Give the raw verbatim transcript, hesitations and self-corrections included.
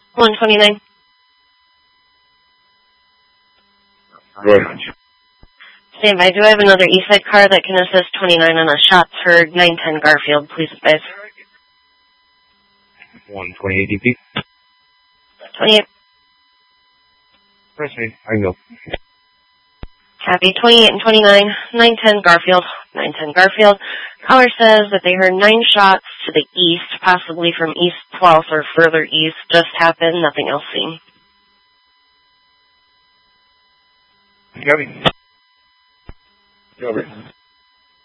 one twenty-nine. Right. Stand by. Do I have another east side car that can assist twenty-nine on a shots heard nine ten Garfield? Please advise. one twenty-eight D P. twenty-eight. Press me. I can go. Copy. twenty-eight and twenty-nine. nine ten Garfield. nine ten Garfield. Caller says that they heard nine shots to the east, possibly from East twelfth or further east. Just happened. Nothing else seen. Copy. Over.